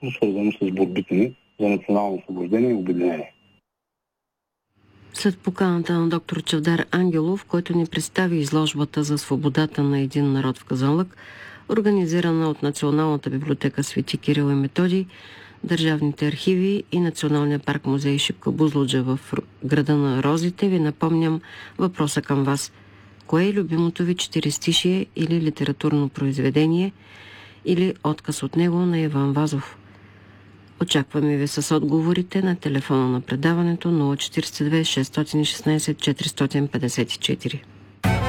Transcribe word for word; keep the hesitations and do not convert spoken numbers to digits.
свързано с борбите ни за национално освобождение и обединение. След поканата на доктор Чавдар Ангелов, който ни представи изложбата за свободата на един народ в Казанлък, организирана от Националната библиотека Свети Кирил и Методий, Държавните архиви и Националния парк музей Шипка Бузлуджа в града на розите, ви напомням въпроса към вас. Кое е любимото ви четиристишие или литературно произведение или отказ от него на Иван Вазов? Очакваме ви с отговорите на телефона на предаването нула четири две шест едно шест четири пет четири.